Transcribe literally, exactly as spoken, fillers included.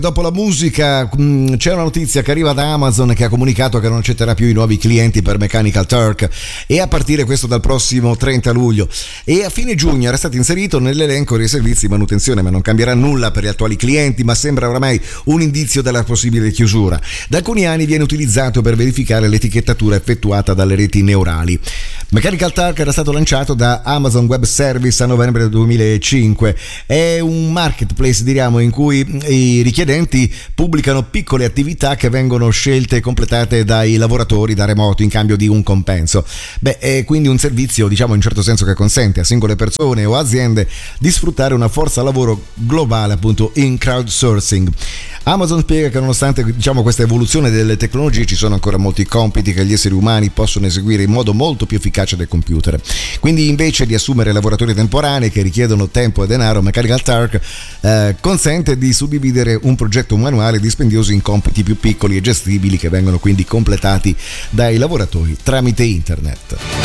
Dopo la musica mh, c'è una notizia che arriva da Amazon, che ha comunicato che non accetterà più i nuovi clienti per Mechanical Turk, e a partire questo dal prossimo trenta luglio, e a fine giugno era stato inserito nell'elenco dei servizi di manutenzione, ma non cambierà nulla per gli attuali clienti, ma sembra oramai un indizio della possibile chiusura. Da alcuni anni viene utilizzato per verificare l'etichettatura effettuata dalle reti neurali. Mechanical Turk era stato lanciato da Amazon Web Service a novembre del duemilacinque. È un marketplace, diciamo, in cui i richiedenti pubblicano piccole attività che vengono scelte e completate dai lavoratori da remoto in cambio di un compenso. Beh, è quindi un servizio, diciamo, in un certo senso, che consente a singole persone o aziende di sfruttare una forza lavoro globale, appunto in crowdsourcing. Amazon spiega che nonostante, diciamo, questa evoluzione delle tecnologie, ci sono ancora molti compiti che gli esseri umani possono eseguire in modo molto più efficace del computer. Quindi, invece di assumere lavoratori temporanei che richiedono tempo e denaro, Mechanical Turk eh, consente di suddividere un progetto manuale dispendioso in compiti più piccoli e gestibili, che vengono quindi completati dai lavoratori tramite internet.